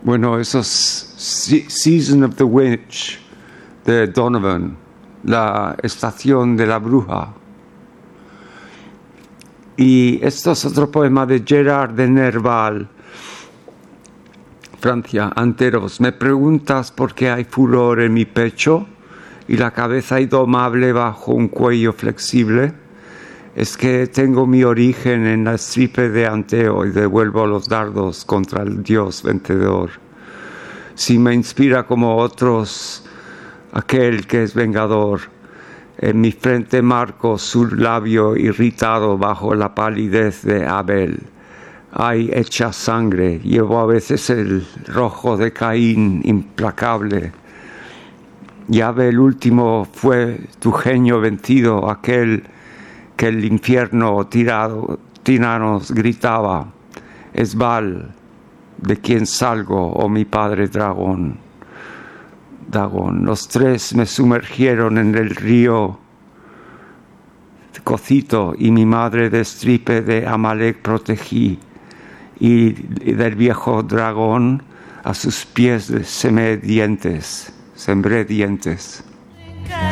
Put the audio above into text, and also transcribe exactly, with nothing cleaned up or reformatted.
Bueno, eso es Season of the Witch de Donovan, la estación de la bruja. Y esto es otro poema de Gerard de Nerval, Francia, Anteros. Me preguntas por qué hay furor en mi pecho y la cabeza indomable bajo un cuello flexible. Es que tengo mi origen en la estirpe de Anteo y devuelvo los dardos contra el dios vencedor. Si me inspira como otros aquel que es vengador, en mi frente marco su labio irritado bajo la palidez de Abel. Hay hecha sangre, llevo a veces el rojo de Caín implacable. Y Abel último fue tu genio vencido, aquel que el infierno tirado, tiranos gritaba, es Baal, de quien salgo, oh mi padre dragón. Dagón. Los tres me sumergieron en el río Cocito y mi madre de estripe de Amalek protegí, y del viejo dragón a sus pies sembré dientes, sembré dientes.